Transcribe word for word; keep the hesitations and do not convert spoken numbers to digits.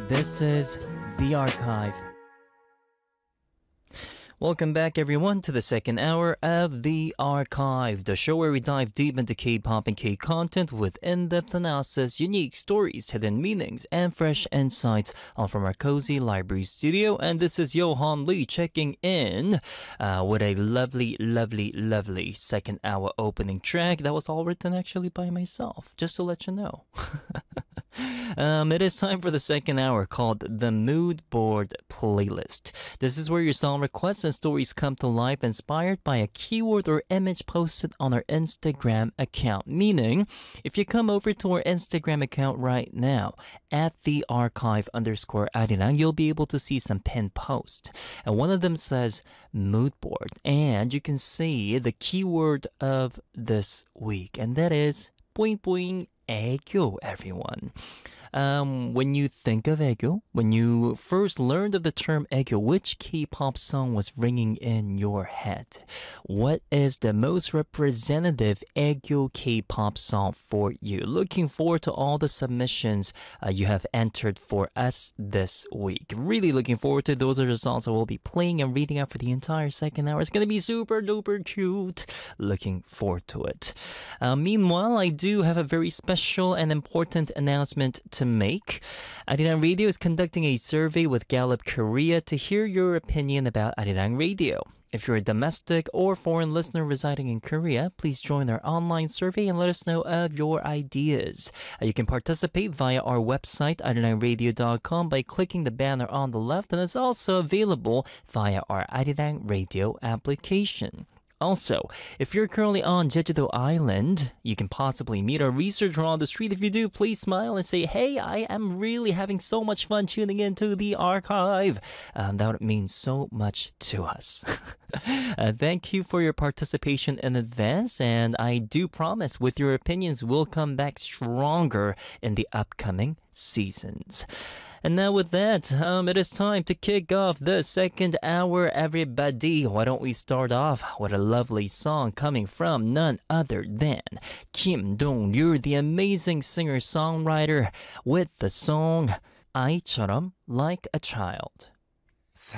This is The Archive. Welcome back, everyone, to the second hour of The Archive, the show where we dive deep into K-pop and K-content with in-depth analysis, unique stories, hidden meanings, and fresh insights, all from our cozy library studio. And this is Johan Lee checking in uh, with a lovely, lovely, lovely second hour opening track that was all written actually by myself, just to let you know. Um, it is time for the second hour called the Mood Board Playlist. This is where your song requests and stories come to life inspired by a keyword or image posted on our Instagram account. Meaning, if you come over to our Instagram account right now, at the archive underscore Arirang, you'll be able to see some pinned posts. And one of them says Mood Board. And you can see the keyword of this week. And that is Boing Boing 애교, everyone. Um, when you think of 애교, when you first learned of the term 애교, which K-pop song was ringing in your head? What is the most representative 애교 K-pop song for you? Looking forward to all the submissions uh, you have entered for us this week. Really looking forward to those are the songs I will be playing and reading out for the entire second hour. It's going to be super duper cute. Looking forward to it. Uh, meanwhile, I do have a very special and important announcement to to make. Arirang Radio is conducting a survey with Gallup Korea to hear your opinion about Arirang Radio. If you're a domestic or foreign listener residing in Korea, please join our online survey and let us know of your ideas. Uh, you can participate via our website, arirang radio dot com, by clicking the banner on the left, and it's also available via our Arirang Radio application. Also, if you're currently on Jeju-do Island, you can possibly meet a researcher on the street. If you do, please smile and say, hey, I am really having so much fun tuning into the archive. Um, that would mean so much to us. uh, thank you for your participation in advance, and I do promise with your opinions, we'll come back stronger in the upcoming seasons. And now with that, um, it is time to kick off the second hour, everybody. Why don't we start off with a lovely song coming from none other than Kim Dong-ryul, the amazing singer-songwriter, with the song 아이처럼 Like a Child.